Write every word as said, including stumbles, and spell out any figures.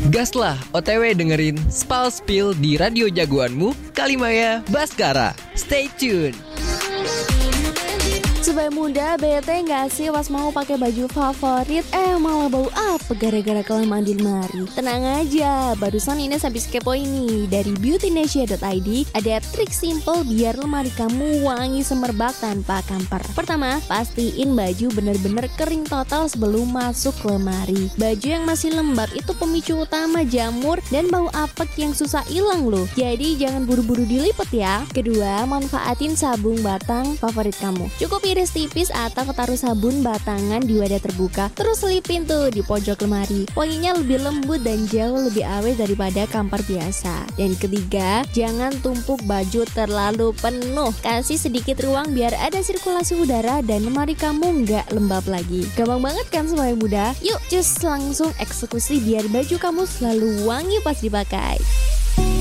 Gaslah O T W dengerin Spal Spill di radio jagoanmu Kalimaya Baskara. Stay tune. Supaya muda, bete gak sih pas mau pakai baju favorit eh malah bau apa gara-gara kelamaan di lemari? Tenang aja, barusan Ines habis kepo ini dari beautynesia dot i d ada trik simple biar lemari kamu wangi semerbak tanpa kamper. Pertama, pastiin baju bener-bener kering total sebelum masuk ke lemari. Baju yang masih lembab itu pemicu utama jamur dan bau apek yang susah hilang loh. Jadi jangan buru-buru dilipet ya. Kedua, manfaatin sabun batang favorit kamu. Cukup iris tipis atau taruh sabun batangan di wadah terbuka, terus selipin tuh di pojok lemari. Wanginya lebih lembut dan jauh lebih awet daripada kamper biasa. Dan ketiga, jangan tumpuk baju terlalu penuh. Kasih sedikit ruang biar ada sirkulasi udara dan lemari kamu nggak lembab lagi. Gampang banget kan semuanya muda? Yuk, just langsung eksekusi biar baju kamu selalu wangi pas dipakai.